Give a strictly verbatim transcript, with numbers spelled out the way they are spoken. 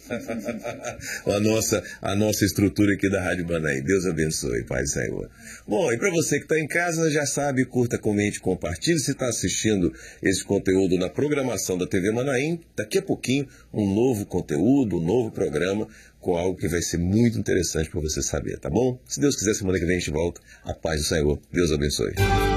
a, nossa, a nossa estrutura aqui da Rádio Manaim. Deus abençoe, Pai do Senhor. Bom, e para você que está em casa, já sabe, curta, comente, compartilhe. Se está assistindo esse conteúdo na programação da T V Manaim, daqui a pouquinho um novo conteúdo, um novo programa, com algo que vai ser muito interessante para você saber, tá bom? Se Deus quiser, semana que vem a gente volta. A paz do Senhor. Deus abençoe.